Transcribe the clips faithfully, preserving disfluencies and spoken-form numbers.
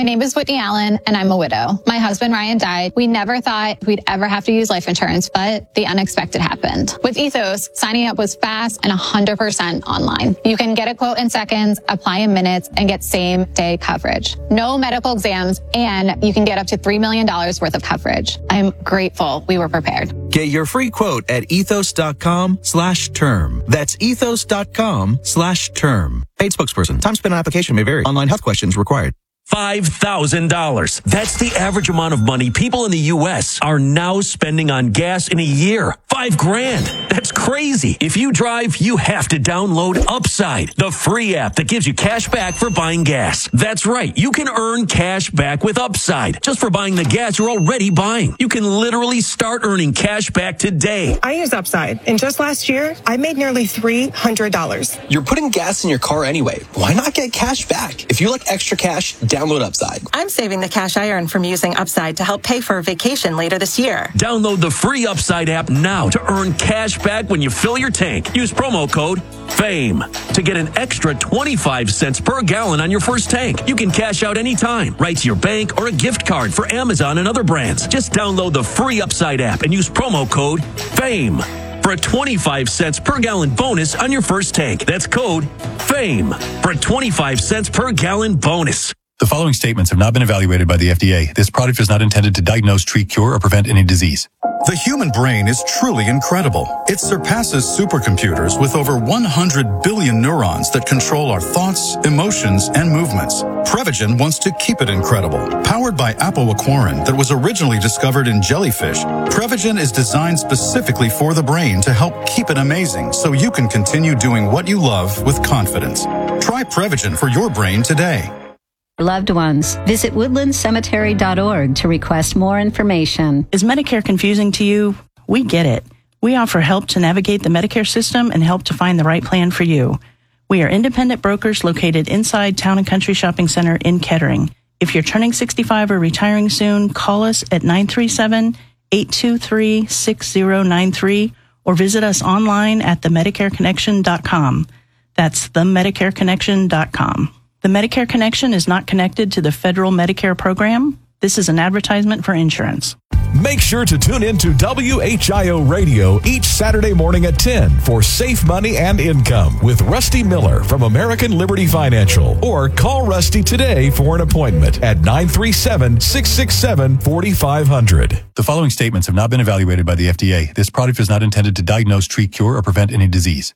My name is Whitney Allen, and I'm a widow. My husband, Ryan, died. We never thought we'd ever have to use life insurance, but the unexpected happened. With Ethos, signing up was fast and one hundred percent online. You can get a quote in seconds, apply in minutes, and get same-day coverage. No medical exams, and you can get up to three million dollars worth of coverage. I'm grateful we were prepared. Get your free quote at ethos.com slash term. That's ethos.com slash term. Paid spokesperson. Time spent on application may vary. Online health questions required. five thousand dollars. That's the average amount of money people in the U S are now spending on gas in a year. Five grand. That's crazy. If you drive, you have to download Upside, the free app that gives you cash back for buying gas. That's right. You can earn cash back with Upside just for buying the gas you're already buying. You can literally start earning cash back today. I use Upside, and just last year, I made nearly three hundred dollars. You're putting gas in your car anyway. Why not get cash back? If you like extra cash, download Upside. I'm saving the cash I earn from using Upside to help pay for a vacation later this year. Download the free Upside app now to earn cash back when you fill your tank. Use promo code FAME to get an extra twenty-five cents per gallon on your first tank. You can cash out anytime, right to your bank or a gift card for Amazon and other brands. Just download the free Upside app and use promo code FAME for a twenty-five cents per gallon bonus on your first tank. That's code FAME for a twenty-five cents per gallon bonus. The following statements have not been evaluated by the F D A. This product is not intended to diagnose, treat, cure, or prevent any disease. The human brain is truly incredible. It surpasses supercomputers with over one hundred billion neurons that control our thoughts, emotions, and movements. Prevagen wants to keep it incredible. Powered by apoaquarin that was originally discovered in jellyfish, Prevagen is designed specifically for the brain to help keep it amazing so you can continue doing what you love with confidence. Try Prevagen for your brain today. Loved ones, visit woodland cemetery dot org to request more information. Is Medicare confusing to you? We get it. We offer help to navigate the Medicare system and help to find the right plan for you. We are independent brokers located inside Town and Country Shopping Center in Kettering. If you're turning sixty-five or retiring soon, call us at nine three seven, eight two three, six zero nine three or visit us online at the medicare connection dot com. That's the medicare connection dot com. The Medicare Connection is not connected to the federal Medicare program. This is an advertisement for insurance. Make sure to tune in to W H I O Radio each Saturday morning at ten for Safe Money and Income with Rusty Miller from American Liberty Financial. Or call Rusty today for an appointment at nine three seven, six six seven, four five zero zero. The following statements have not been evaluated by the F D A. This product is not intended to diagnose, treat, cure, or prevent any disease.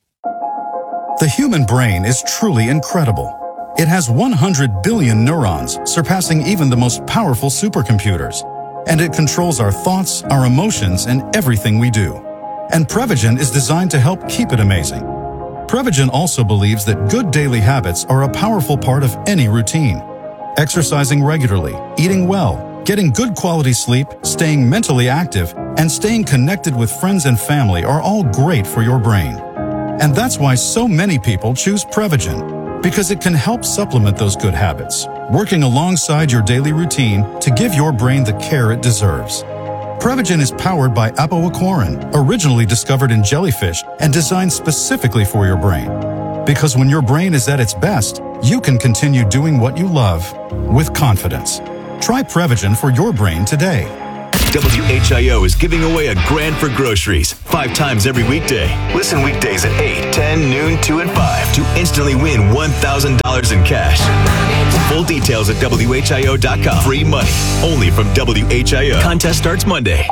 The human brain is truly incredible. It has one hundred billion neurons, surpassing even the most powerful supercomputers. And it controls our thoughts, our emotions, and everything we do. And Prevagen is designed to help keep it amazing. Prevagen also believes that good daily habits are a powerful part of any routine. Exercising regularly, eating well, getting good quality sleep, staying mentally active, and staying connected with friends and family are all great for your brain. And that's why so many people choose Prevagen. Because it can help supplement those good habits, working alongside your daily routine to give your brain the care it deserves. Prevagen is powered by apoaquarin, originally discovered in jellyfish and designed specifically for your brain. Because when your brain is at its best, you can continue doing what you love with confidence. Try Prevagen for your brain today. W H I O is giving away a grand for groceries five times every weekday. Listen weekdays at eight, ten, noon, two, and five to instantly win one thousand dollars in cash. Full details at W H I O dot com. Free money only from W H I O. Contest starts Monday.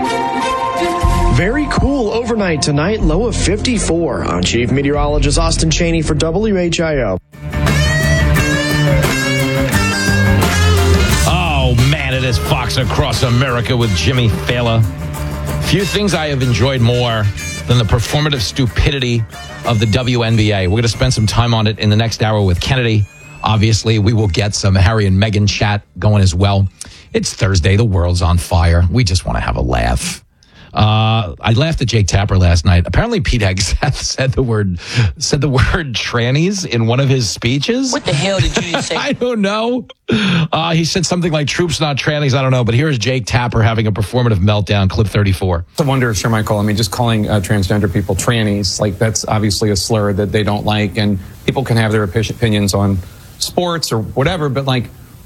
Very cool overnight tonight, low of fifty-four. I'm Chief Meteorologist Austin Cheney for W H I O. Man, it is Fox Across America with Jimmy Fallon. Few things I have enjoyed more than the performative stupidity of the W N B A. We're going to spend some time on it in the next hour with Kennedy. Obviously, we will get some Harry and Meghan chat going as well. It's Thursday. The world's on fire. We just want to have a laugh. Uh, I laughed at Jake Tapper last night. Apparently, Pete Hegseth said the word said the word trannies in one of his speeches. What the hell did you say? I don't know. Uh, he said something like "troops, not trannies." I don't know. But here's Jake Tapper having a performative meltdown. Clip thirty-four. I wonder, Sir Michael. I mean, just calling uh, transgender people trannies, like that's obviously a slur that they don't like, and people can have their opinions on sports or whatever. But like,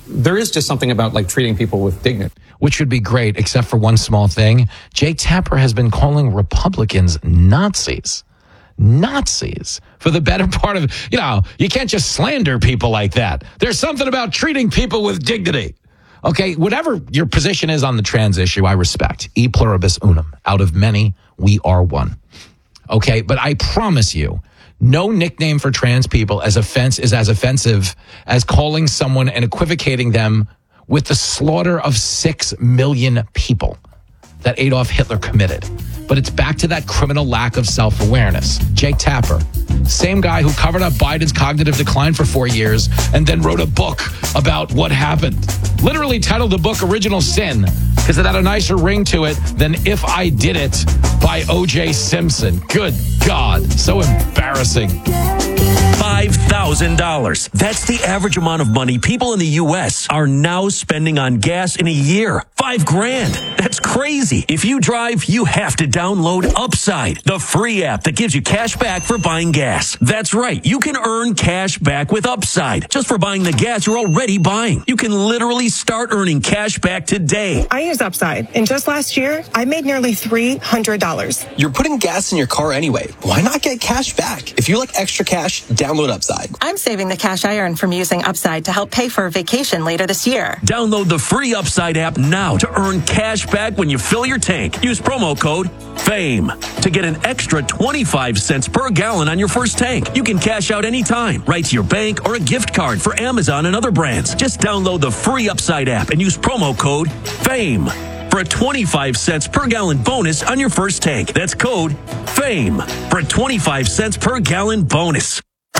there is just something about like treating people with dignity. Which would be great, except for one small thing. Jake Tapper has been calling Republicans Nazis. Nazis for the better part of, you know, you can't just slander people like that. There's something about treating people with dignity. Okay, whatever your position is on the trans issue, I respect. E pluribus unum. Out of many, we are one. Okay, but I promise you, no nickname for trans people as offense is as offensive as calling someone and equivocating them with the slaughter of six million people that Adolf Hitler committed. But it's back to that criminal lack of self-awareness. Jake Tapper, same guy who covered up Biden's cognitive decline for four years and then wrote a book about what happened. Literally titled the book Original Sin because it had a nicer ring to it than If I Did It by O J Simpson. Good God, so embarrassing. five thousand dollars. That's the average amount of money people in the U S are now spending on gas in a year. Five grand. That's crazy. If you drive, you have to download Upside, the free app that gives you cash back for buying gas. That's right. You can earn cash back with Upside just for buying the gas you're already buying. You can literally start earning cash back today. I use Upside, and just last year, I made nearly three hundred dollars. You're putting gas in your car anyway. Why not get cash back? If you like extra cash, download Upside. I'm saving the cash I earn from using Upside to help pay for a vacation later this year. Download the free Upside app now to earn cash back when you fill your tank. Use promo code FAME to get an extra twenty-five cents per gallon on your first tank. You can cash out anytime, right to your bank or a gift card for Amazon and other brands. Just download the free Upside app and use promo code FAME for a twenty-five cents per gallon bonus on your first tank. That's code FAME for a twenty-five cents per gallon bonus.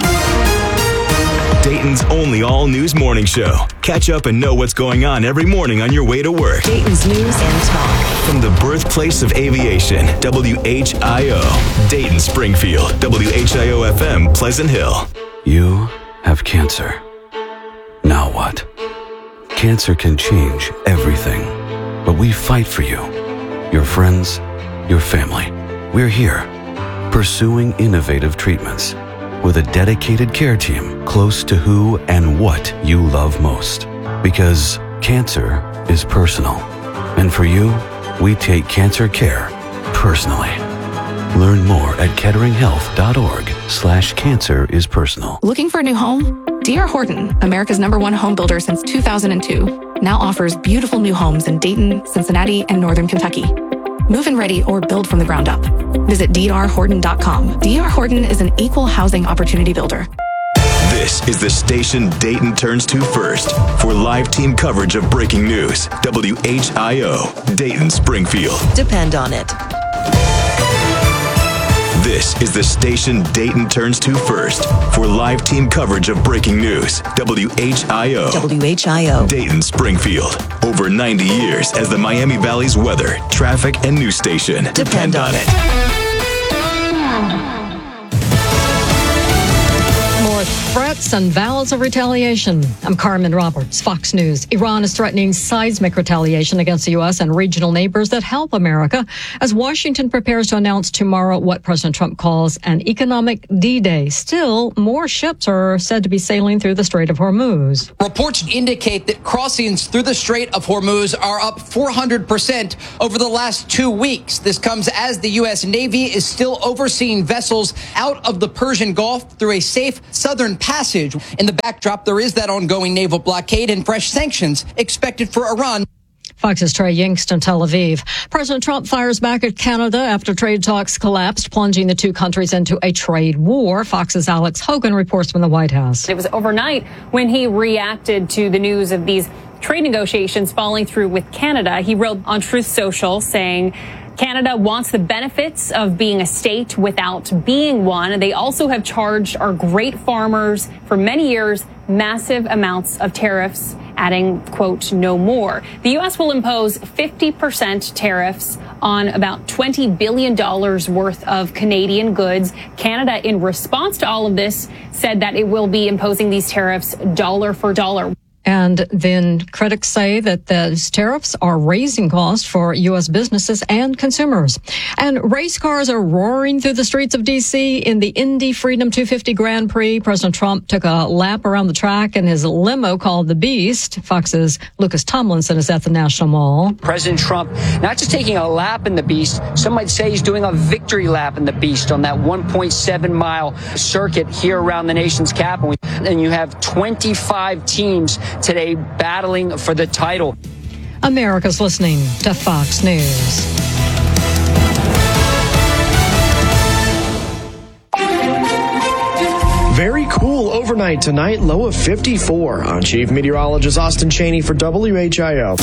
Dayton's only all-news morning show. Catch up and know what's going on every morning on your way to work. Dayton's News and Talk. From the birthplace of aviation, W H I O. Dayton, Springfield, W H I O F M, Pleasant Hill. You have cancer. Now what? Cancer can change everything, but we fight for you, your friends, your family. We're here, pursuing innovative treatments with a dedicated care team close to who and what you love most. Because cancer is personal. And for you, we take cancer care personally. Learn more at ketteringhealth.org slash cancer is personal. Looking for a new home? D R Horton, America's number one home builder since two thousand two, now offers beautiful new homes in Dayton, Cincinnati, and Northern Kentucky. Move-in ready or build from the ground up. Visit D R Horton dot com. D R Horton is an equal housing opportunity builder. This is the station Dayton turns to first for live team coverage of breaking news. W H I O, Dayton, Springfield. Depend on it. This is the station Dayton turns to first for live team coverage of breaking news. W H I O. W H I O. Dayton, Springfield. Over ninety years as the Miami Valley's weather, traffic, and news station. Depend, Depend on it. More threats and vows of retaliation. I'm Carmen Roberts, Fox News. Iran is threatening seismic retaliation against the U S and regional neighbors that help America as Washington prepares to announce tomorrow what President Trump calls an economic D-Day. Still, more ships are said to be sailing through the Strait of Hormuz. Reports indicate that crossings through the Strait of Hormuz are up four hundred percent over the last two weeks. This comes as the U S Navy is still overseeing vessels out of the Persian Gulf through a safe southern passage. In the backdrop, there is that ongoing naval blockade and fresh sanctions expected for Iran. Fox's Trey Yingst in Tel Aviv. President Trump fires back at Canada after trade talks collapsed, plunging the two countries into a trade war. Fox's Alex Hogan reports from the White House. It was overnight when he reacted to the news of these trade negotiations falling through with Canada. He wrote on Truth Social saying, Canada wants the benefits of being a state without being one. They also have charged our great farmers for many years massive amounts of tariffs, adding, quote, no more. The U S will impose fifty percent tariffs on about twenty billion dollars worth of Canadian goods. Canada, in response to all of this, said that it will be imposing these tariffs dollar for dollar. And then critics say that those tariffs are raising costs for U S businesses and consumers. And race cars are roaring through the streets of D C in the Indy Freedom two fifty Grand Prix. President Trump took a lap around the track in his limo called the Beast. Fox's Lucas Tomlinson is at the National Mall. President Trump not just taking a lap in the Beast, some might say he's doing a victory lap in the Beast on that one point seven mile circuit here around the nation's capital. And you have twenty-five teams today battling for the title. America's listening to Fox News. Very cool overnight tonight, low of fifty-four. I'm Chief Meteorologist Austin Cheney for W H I O.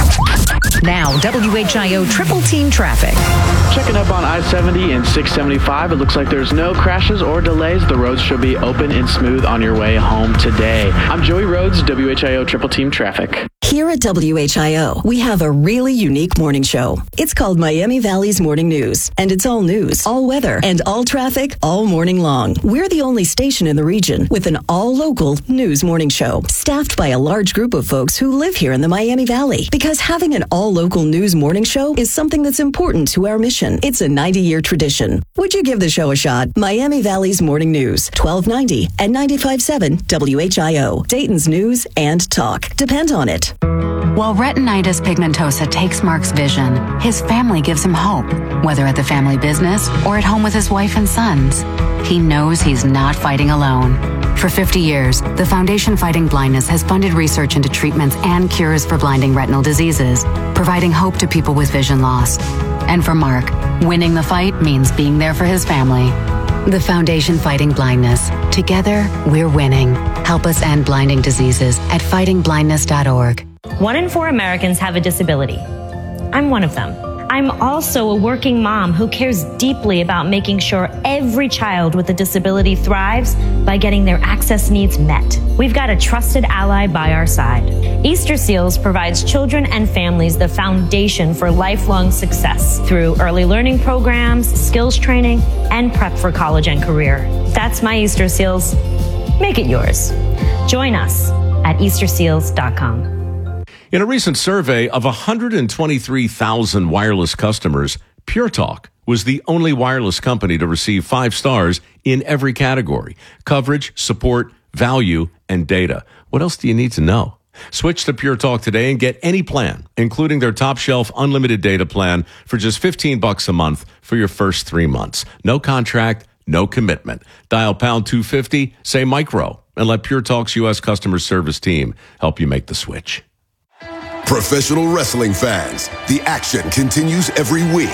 Now, W H I O Triple Team Traffic. Checking up on I seventy and six seventy-five. It looks like there's no crashes or delays. The roads should be open and smooth on your way home today. I'm Joey Rhodes, W H I O Triple Team Traffic. Here at W H I O, we have a really unique morning show. It's called Miami Valley's Morning News, and it's all news, all weather, and all traffic all morning long. We're the only station in the region with an all-local news morning show, staffed by a large group of folks who live here in the Miami Valley. Because having an all-local news morning show is something that's important to our mission. It's a ninety-year tradition. Would you give the show a shot? Miami Valley's Morning News, twelve ninety and ninety-five point seven W H I O, Dayton's news and talk. Depend on it. While retinitis pigmentosa takes Mark's vision, his family gives him hope, whether at the family business or at home with his wife and sons. He knows he's not fighting alone. For fifty years, the Foundation Fighting Blindness has funded research into treatments and cures for blinding retinal diseases, providing hope to people with vision loss. And for Mark, winning the fight means being there for his family. The Foundation Fighting Blindness. Together, we're winning. Help us end blinding diseases at fighting blindness dot org. One in four Americans have a disability. I'm one of them. I'm also a working mom who cares deeply about making sure every child with a disability thrives by getting their access needs met. We've got a trusted ally by our side. Easter Seals provides children and families the foundation for lifelong success through early learning programs, skills training, and prep for college and career. That's my Easter Seals. Make it yours. Join us at easter seals dot com. In a recent survey of one hundred twenty-three thousand wireless customers, Pure Talk was the only wireless company to receive five stars in every category: coverage, support, value, and data. What else do you need to know? Switch to Pure Talk today and get any plan, including their top shelf unlimited data plan for just fifteen bucks a month for your first three months. No contract, no commitment. Dial pound two fifty, say micro, and let Pure Talk's U S customer service team help you make the switch. Professional wrestling fans, the action continues every week.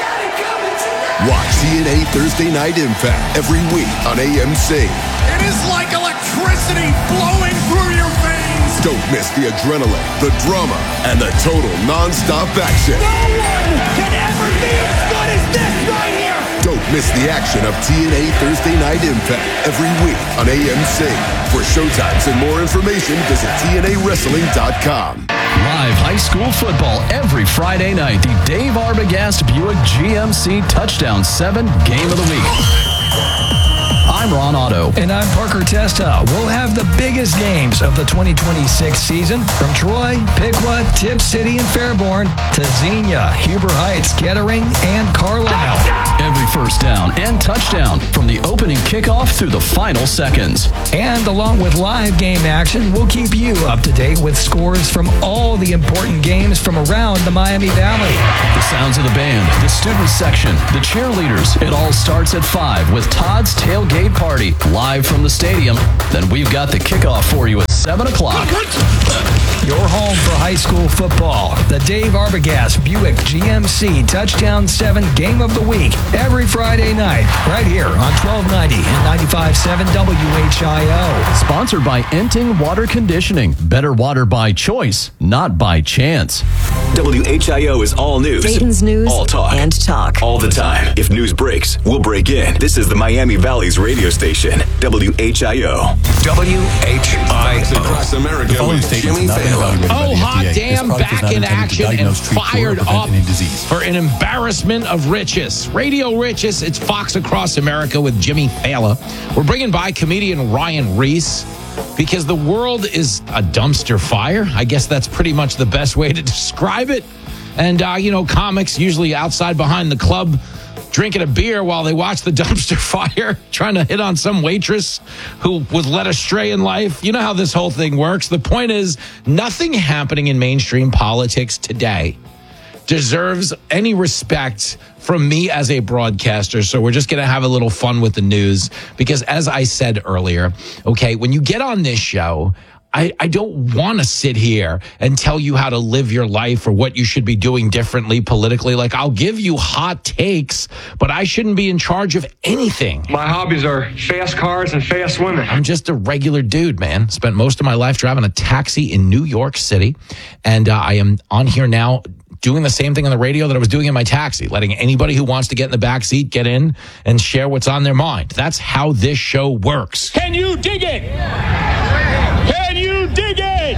Watch T N A Thursday Night Impact every week on A M C. It is like electricity flowing through your veins. Don't miss the adrenaline, the drama, and the total non-stop action. No one can ever be as good as this right here. Don't miss the action of T N A Thursday Night Impact every week on A M C. For showtimes and more information, visit T N A wrestling dot com. Live high school football every Friday night. The Dave Arbogast Buick G M C Touchdown seven Game of the Week. I'm Ron Otto. And I'm Parker Testa. We'll have the biggest games of the twenty twenty-six season from Troy, Piqua, Tip City, and Fairborn to Xenia, Huber Heights, Kettering, and Carlisle. Every first down and touchdown from the opening kickoff through the final seconds. And along with live game action, we'll keep you up to date with scores from all the important games from around the Miami Valley. The sounds of the band, the student section, the cheerleaders. It all starts at five with Todd's Tailgate Party live from the stadium. Then we've got the kickoff for you at seven o'clock. Your home for high school football. The Dave Arbogast Buick G M C Touchdown seven Game of the Week. Every Friday night, right here on twelve ninety and ninety-five point seven W H I O. Sponsored by Enting Water Conditioning. Better water by choice, not by chance. W H I O is all news. Dayton's news all talk. and talk. All the time. If news breaks, we'll break in. This is the Miami Valley's radio station. W H I O. W H I O. Across America with Jimmy Fallon. Oh, hot damn, back in action and fired up for an embarrassment of riches. Radio Riches, it's Fox Across America with Jimmy Fallon. We're bringing by comedian Ryan Reese. because the world is a dumpster fire. I guess that's pretty much the best way to describe it. And, uh, you know, comics usually outside behind the club drinking a beer while they watch the dumpster fire, trying to hit on some waitress who was led astray in life. You know how this whole thing works. The point is, nothing happening in mainstream politics today deserves any respect from me as a broadcaster. So we're just going to have a little fun with the news because, as I said earlier, okay, when you get on this show, I, I don't want to sit here and tell you how to live your life or what you should be doing differently politically. Like, I'll give you hot takes, but I shouldn't be in charge of anything. My hobbies are fast cars and fast women. I'm just a regular dude, man. Spent most of my life driving a taxi in New York City, and uh, I am on here now doing the same thing on the radio that I was doing in my taxi, letting anybody who wants to get in the back seat get in and share what's on their mind. That's how this show works. Can you dig it? Can you dig it?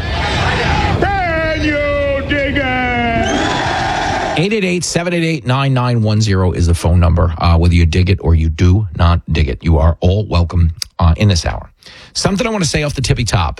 Can you dig it? eight eight eight, seven eight eight, nine nine one zero is the phone number. Uh, whether you dig it or you do not dig it, you are all welcome uh, in this hour. Something I want to say off the tippy top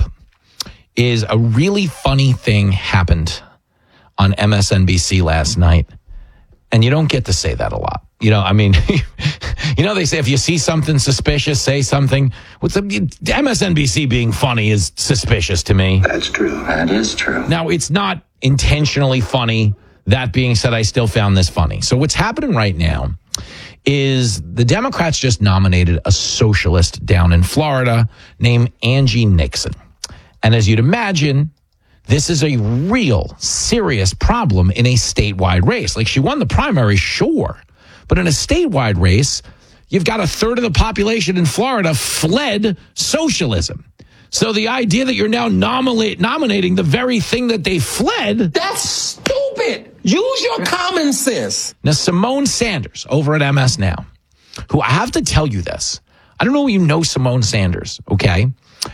is a really funny thing happened on M S N B C last night. And you don't get to say that a lot. You know, I mean, you know, they say if you see something suspicious, say something. What's the M S N B C being funny is suspicious to me. That's true. That is true. Now, it's not intentionally funny. That being said, I still found this funny. So what's happening right now is the Democrats just nominated a socialist down in Florida named Angie Nixon. And as you'd imagine, this is a real serious problem in a statewide race. Like, she won the primary, sure. But in a statewide race, you've got a third of the population in Florida fled socialism. So the idea that you're now nominate, nominating the very thing that they fled... That's stupid. Use your common sense. Now, Simone Sanders over at M S Now, who I have to tell you this. I don't know if you know Simone Sanders, okay?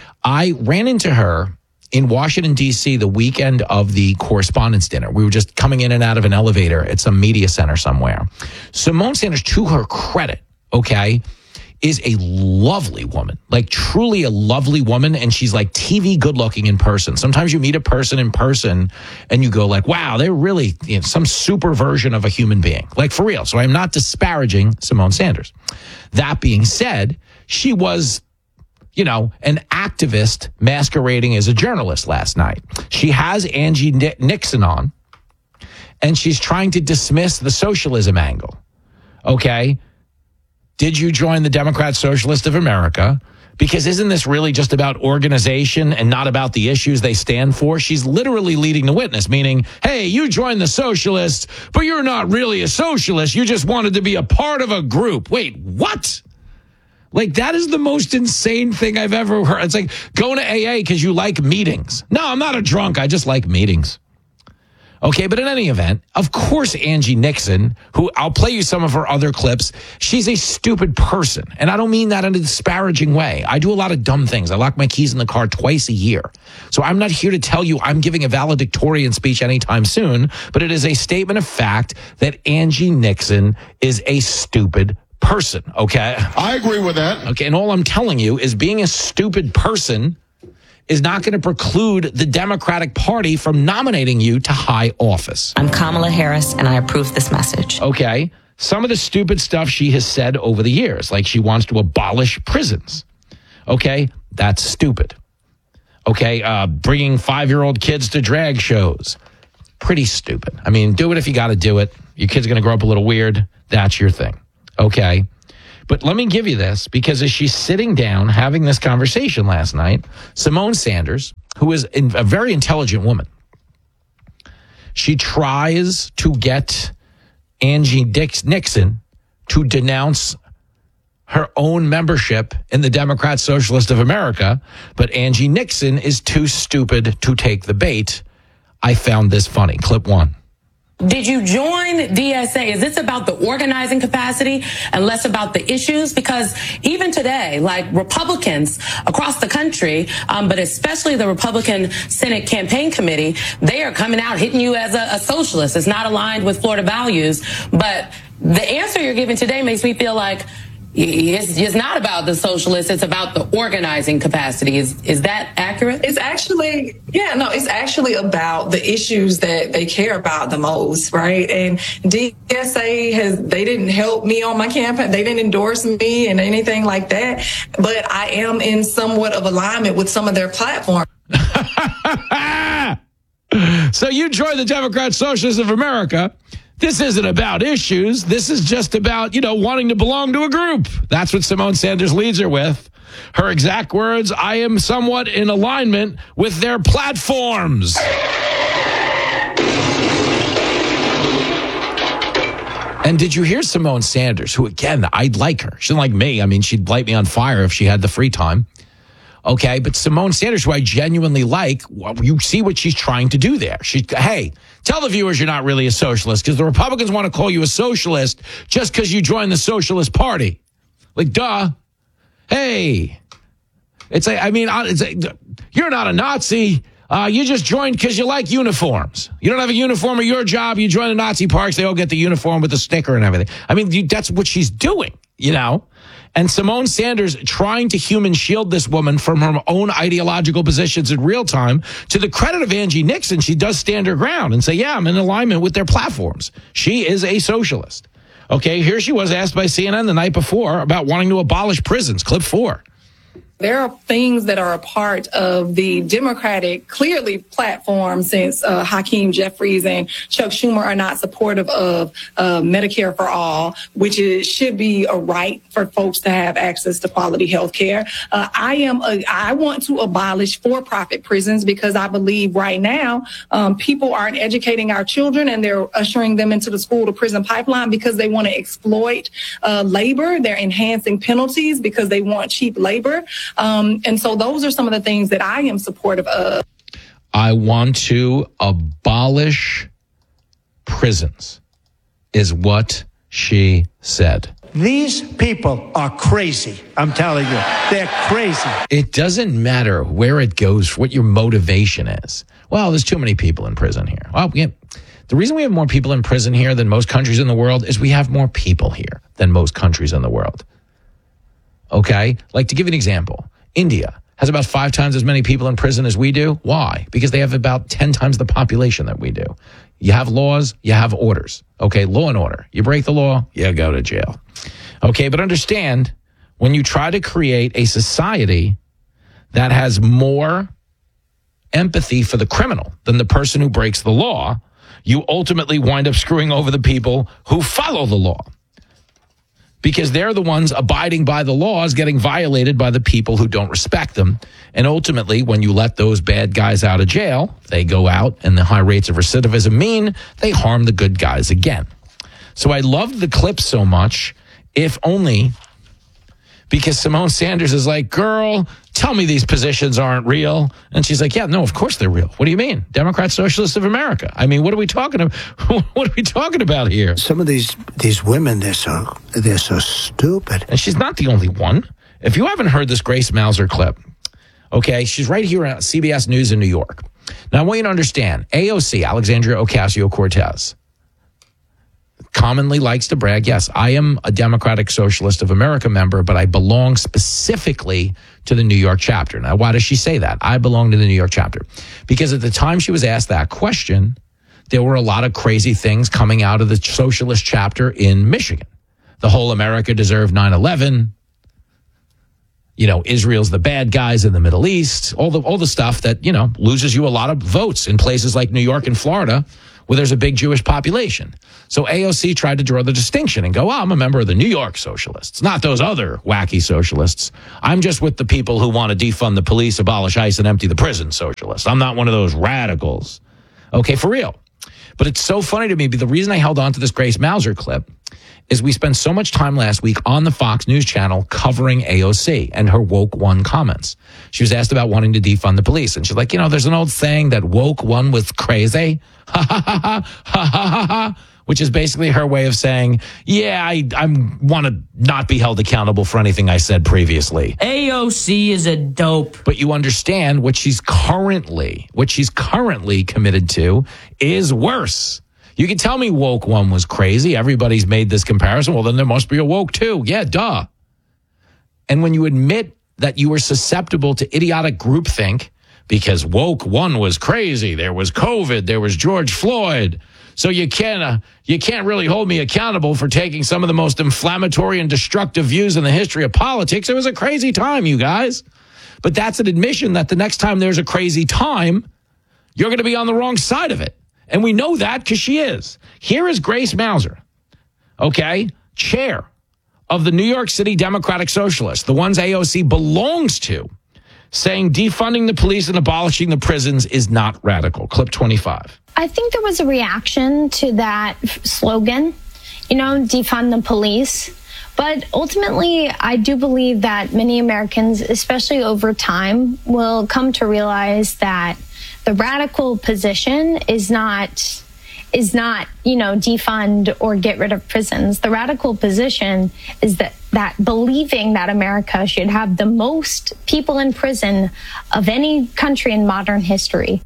I ran into her in Washington, D C the weekend of the Correspondents' Dinner. We were just coming in and out of an elevator at some media center somewhere. Simone Sanders, to her credit, okay, is a lovely woman, like truly a lovely woman. And she's like T V good looking in person. Sometimes you meet a person in person and you go like, wow, they're really, you know, some super version of a human being, like for real. So I'm not disparaging Simone Sanders. That being said, she was, you know, an activist masquerading as a journalist last night. She has Angie Nixon on, and she's trying to dismiss the socialism angle. Okay? Did you join the Democrat Socialist of America? Because isn't this really just about organization and not about the issues they stand for? She's literally leading the witness, meaning, hey, you joined the socialists, but you're not really a socialist. You just wanted to be a part of a group. Wait, what? Like, that is the most insane thing I've ever heard. It's like going to A A because you like meetings. No, I'm not a drunk. I just like meetings. Okay, but in any event, of course, Angie Nixon, who I'll play you some of her other clips, she's a stupid person. And I don't mean that in a disparaging way. I do a lot of dumb things. I lock my keys in the car twice a year. So I'm not here to tell you I'm giving a valedictorian speech anytime soon, but it is a statement of fact that Angie Nixon is a stupid person, okay? I agree with that. Okay, and all I'm telling you is being a stupid person is not going to preclude the Democratic Party from nominating you to high office. I'm Kamala Harris, and I approve this message. Okay. Some of the stupid stuff she has said over the years, like she wants to abolish prisons. Okay. That's stupid. Okay. Uh, bringing five-year-old kids to drag shows. Pretty stupid. I mean, do it if you got to do it. Your kid's going to grow up a little weird. That's your thing. Okay. But let me give you this, because as she's sitting down having this conversation last night, Simone Sanders, who is a very intelligent woman, she tries to get Angie Nixon to denounce her own membership in the Democrat Socialist of America, but Angie Nixon is too stupid to take the bait. I found this funny. Clip one. Did you join D S A? Is this about the organizing capacity and less about the issues? Because even today, like Republicans across the country, um, but especially the Republican Senate Campaign Committee, they are coming out hitting you as a, a socialist. It's not aligned with Florida values. But the answer you're giving today makes me feel like it's, it's not about the socialists, it's about the organizing capacity. Is is that accurate? It's actually, yeah, no, it's actually about the issues that they care about the most, right? And D S A has, they didn't help me on my campaign. They didn't endorse me and anything like that. But I am in somewhat of alignment with some of their platforms. So you join the Democrat Socialists of America. This isn't about issues. This is just about, you know, wanting to belong to a group. That's what Simone Sanders leads her with. Her exact words, I am somewhat in alignment with their platforms. And did you hear Simone Sanders, who, again, I'd like her. She's like me. I mean, she'd light me on fire if she had the free time. Okay, but Simone Sanders, who I genuinely like, well, you see what she's trying to do there. She, hey, tell the viewers you're not really a socialist, because the Republicans want to call you a socialist just because you joined the Socialist Party. Like, duh. Hey, it's like, I mean, it's like, you're not a Nazi. Uh, you just joined because you like uniforms. You don't have a uniform at your job. You join the Nazi parks. They all get the uniform with the sticker and everything. I mean, you, that's what she's doing, you know? And Simone Sanders trying to human shield this woman from her own ideological positions in real time. To the credit of Angie Nixon, she does stand her ground and say, yeah, I'm in alignment with their platforms. She is a socialist. Okay, here she was asked by C N N the night before about wanting to abolish prisons. Clip four. There are things that are a part of the Democratic, clearly, platform since uh, Hakeem Jeffries and Chuck Schumer are not supportive of uh, Medicare for all, which is, should be a right for folks to have access to quality health care. Uh, I am a, I want to abolish for-profit prisons because I believe right now um, people aren't educating our children and they're ushering them into the school-to-prison pipeline because they want to exploit uh, labor. They're enhancing penalties because they want cheap labor. Um, and so those are some of the things that I am supportive of. I want to abolish prisons, is what she said. These people are crazy. I'm telling you, they're crazy. It doesn't matter where it goes, what your motivation is. Well, there's too many people in prison here. Well, yeah, the reason we have more people in prison here than most countries in the world is we have more people here than most countries in the world. Okay? Like, to give you an example, India has about five times as many people in prison as we do. Why? Because they have about ten times the population that we do. You have laws, you have orders. Okay, law and order. You break the law, you go to jail. Okay, but understand, when you try to create a society that has more empathy for the criminal than the person who breaks the law, you ultimately wind up screwing over the people who follow the law. Because they're the ones abiding by the laws getting violated by the people who don't respect them. And ultimately, when you let those bad guys out of jail, they go out and the high rates of recidivism mean they harm the good guys again. So I love the clip so much, if only because Simone Sanders is like, girl, tell me these positions aren't real. And she's like, yeah, no, of course they're real. What do you mean? Democrat Socialists of America. I mean, what are we talking about? What are we talking about here? Some of these these women, they're so they're so stupid. And she's not the only one. If you haven't heard this Grace Mauser clip, okay, she's right here on C B S News in New York. Now, I want you to understand, A O C, Alexandria Ocasio-Cortez, commonly likes to brag, yes, I am a Democratic Socialist of America member, but I belong specifically to the New York chapter. Now, why does she say that? I belong to the New York chapter. Because at the time she was asked that question, there were a lot of crazy things coming out of the socialist chapter in Michigan. The whole America deserved nine eleven. You know, Israel's the bad guys in the Middle East. All the all the stuff that, you know, loses you a lot of votes in places like New York and Florida, where there's a big Jewish population. So A O C tried to draw the distinction and go, oh, I'm a member of the New York Socialists, not those other wacky socialists. I'm just with the people who want to defund the police, abolish ICE, and empty the prison socialists. I'm not one of those radicals. Okay, for real. But it's so funny to me, the reason I held on to this Grace Mauser clip is we spent so much time last week on the Fox News channel covering A O C and her woke one comments. She was asked about wanting to defund the police. And she's like, you know, there's an old saying that woke one was crazy. Ha ha ha ha ha ha ha. Which is basically her way of saying, yeah, I I want to not be held accountable for anything I said previously. A O C is a dope. But you understand what she's currently, what she's currently committed to is worse. You can tell me woke one was crazy. Everybody's made this comparison. Well, then there must be a woke two. Yeah, duh. And when you admit that you were susceptible to idiotic groupthink because woke one was crazy, there was COVID, there was George Floyd, so you can't uh, you can't really hold me accountable for taking some of the most inflammatory and destructive views in the history of politics. It was a crazy time, you guys. But that's an admission that the next time there's a crazy time, you're going to be on the wrong side of it. And we know that because she is. Here is Grace Mauser, okay, chair of the New York City Democratic Socialists, the ones A O C belongs to, saying defunding the police and abolishing the prisons is not radical. Clip twenty-five. I think there was a reaction to that slogan, you know, defund the police. But ultimately, I do believe that many Americans, especially over time, will come to realize that the radical position is not is not, you know, defund or get rid of prisons. The radical position is that, that believing that America should have the most people in prison of any country in modern history.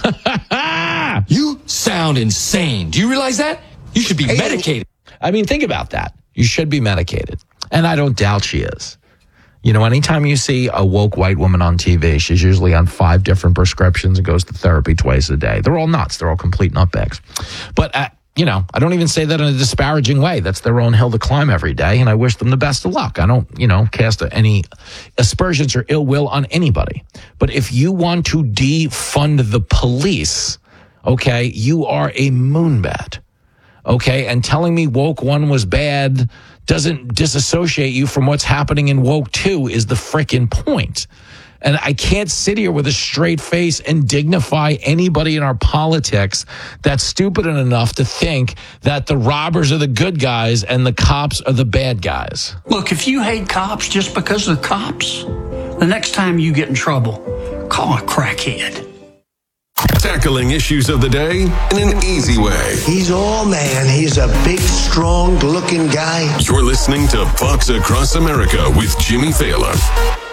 You sound insane. Do you realize that? You should be medicated. I mean, think about that. You should be medicated. And I don't doubt she is. You know, anytime you see a woke white woman on T V, she's usually on five different prescriptions and goes to therapy twice a day. They're all nuts. They're all complete nutbags. But, uh, you know, I don't even say that in a disparaging way. That's their own hill to climb every day, and I wish them the best of luck. I don't, you know, cast any aspersions or ill will on anybody. But if you want to defund the police, okay, you are a moonbat. Okay, and telling me woke one was bad doesn't disassociate you from what's happening in woke two is the frickin' point. And I can't sit here with a straight face and dignify anybody in our politics that's stupid enough to think that the robbers are the good guys and the cops are the bad guys. Look, if you hate cops just because they're cops, the next time you get in trouble, call a crackhead. Tackling issues of the day in an easy way. He's all man. He's a big, strong-looking guy. You're listening to Fox Across America with Jimmy Fallon.